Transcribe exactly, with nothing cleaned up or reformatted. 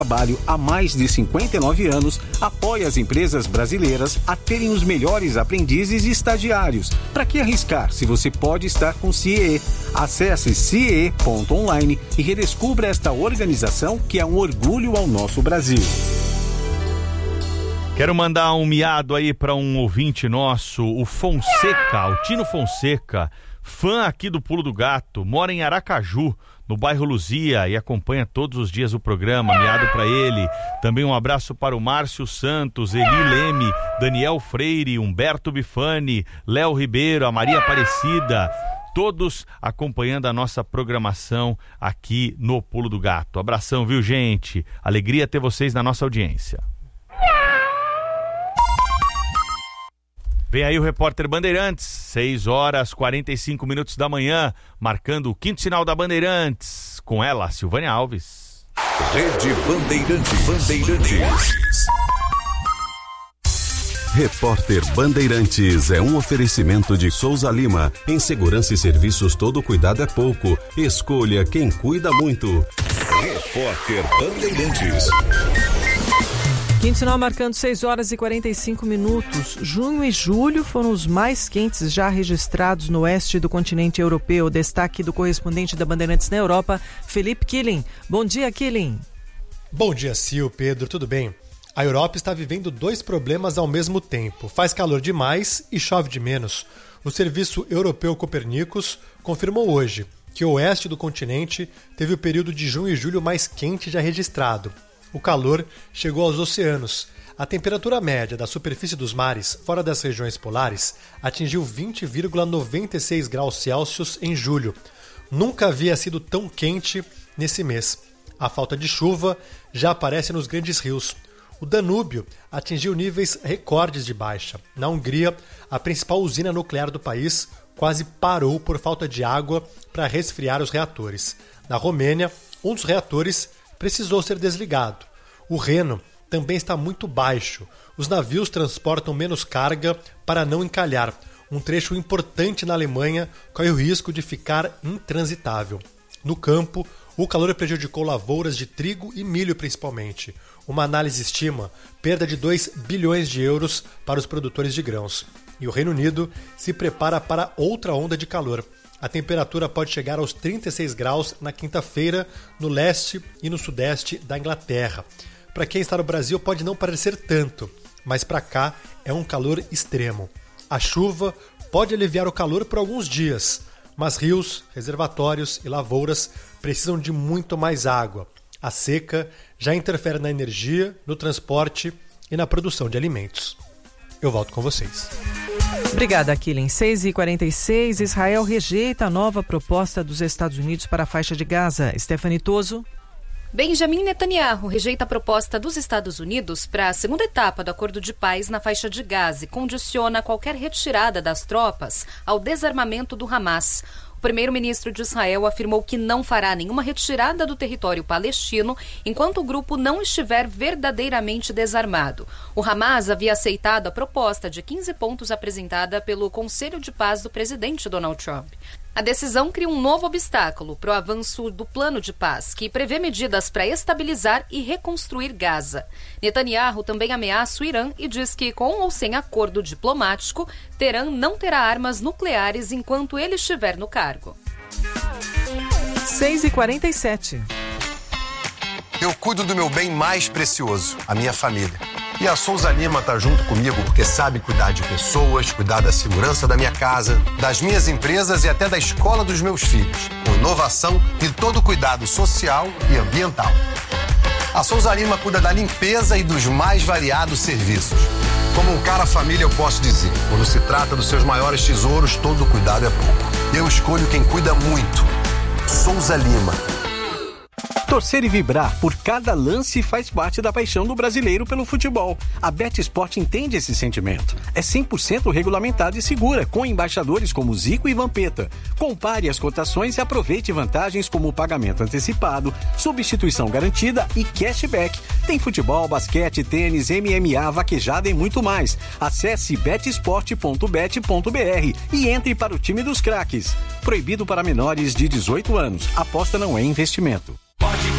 Trabalho há mais de cinquenta e nove anos, apoia as empresas brasileiras a terem os melhores aprendizes e estagiários. Para que arriscar se você pode estar com C I E? Acesse C I E ponto online e redescubra esta organização que é um orgulho ao nosso Brasil. Quero mandar um miado aí para um ouvinte nosso, o Fonseca, o Tino Fonseca, fã aqui do Pulo do Gato, mora em Aracaju, no bairro Luzia, e acompanha todos os dias o programa. Miado para ele. Também um abraço para o Márcio Santos, Eli Leme, Daniel Freire, Humberto Bifani, Léo Ribeiro, a Maria Aparecida, todos acompanhando a nossa programação aqui no Pulo do Gato. Abração, viu, gente? Alegria ter vocês na nossa audiência. Vem aí o repórter Bandeirantes, seis horas e quarenta e cinco minutos da manhã, marcando o quinto sinal da Bandeirantes. Com ela, Silvânia Alves. Rede Bandeirantes. Bandeirantes. Repórter Bandeirantes é um oferecimento de Souza Lima. Em segurança e serviços, todo cuidado é pouco. Escolha quem cuida muito. Repórter Bandeirantes. Quinto sinal marcando seis horas e quarenta e cinco minutos. Junho e julho foram os mais quentes já registrados no oeste do continente europeu. Destaque do correspondente da Bandeirantes na Europa, Felipe Killing. Bom dia, Killing. Bom dia, Sil, Pedro, tudo bem? A Europa está vivendo dois problemas ao mesmo tempo. Faz calor demais e chove de menos. O Serviço Europeu Copernicus confirmou hoje que o oeste do continente teve o período de junho e julho mais quente já registrado. O calor chegou aos oceanos. A temperatura média da superfície dos mares, fora das regiões polares, atingiu vinte vírgula noventa e seis graus Celsius em julho. Nunca havia sido tão quente nesse mês. A falta de chuva já aparece nos grandes rios. O Danúbio atingiu níveis recordes de baixa. Na Hungria, a principal usina nuclear do país quase parou por falta de água para resfriar os reatores. Na Romênia, um dos reatores precisou ser desligado. O Reno também está muito baixo. Os navios transportam menos carga para não encalhar. Um trecho importante na Alemanha corre o risco de ficar intransitável. No campo, o calor prejudicou lavouras de trigo e milho principalmente. Uma análise estima perda de dois bilhões de euros para os produtores de grãos. E o Reino Unido se prepara para outra onda de calor. A temperatura pode chegar aos trinta e seis graus na quinta-feira no leste e no sudeste da Inglaterra. Para quem está no Brasil pode não parecer tanto, mas para cá é um calor extremo. A chuva pode aliviar o calor por alguns dias, mas rios, reservatórios e lavouras precisam de muito mais água. A seca já interfere na energia, no transporte e na produção de alimentos. Eu volto com vocês. Obrigada, Killing. seis e quarenta e seis, Israel rejeita a nova proposta dos Estados Unidos para a faixa de Gaza. Stephanie Toso. Benjamin Netanyahu rejeita a proposta dos Estados Unidos para a segunda etapa do acordo de paz na faixa de Gaza e condiciona qualquer retirada das tropas ao desarmamento do Hamas. O primeiro-ministro de Israel afirmou que não fará nenhuma retirada do território palestino enquanto o grupo não estiver verdadeiramente desarmado. O Hamas havia aceitado a proposta de quinze pontos apresentada pelo Conselho de Paz do presidente Donald Trump. A decisão cria um novo obstáculo para o avanço do plano de paz, que prevê medidas para estabilizar e reconstruir Gaza. Netanyahu também ameaça o Irã e diz que, com ou sem acordo diplomático, Teherã não terá armas nucleares enquanto ele estiver no cargo. seis e quarenta e sete. Eu cuido do meu bem mais precioso, a minha família. E a Souza Lima está junto comigo porque sabe cuidar de pessoas, cuidar da segurança da minha casa, das minhas empresas e até da escola dos meus filhos, com inovação e todo o cuidado social e ambiental. A Souza Lima cuida da limpeza e dos mais variados serviços. Como um cara família, eu posso dizer, quando se trata dos seus maiores tesouros, todo cuidado é pouco. Eu escolho quem cuida muito. Souza Lima. Torcer e vibrar por cada lance faz parte da paixão do brasileiro pelo futebol. A BetSport entende esse sentimento. É cem por cento regulamentada e segura, com embaixadores como Zico e Vampeta. Compare as cotações e aproveite vantagens como o pagamento antecipado, substituição garantida e cashback. Tem futebol, basquete, tênis, M M A, vaquejada e muito mais. Acesse bet sport ponto bet ponto b r e entre para o time dos craques. Proibido para menores de dezoito anos. Aposta não é investimento.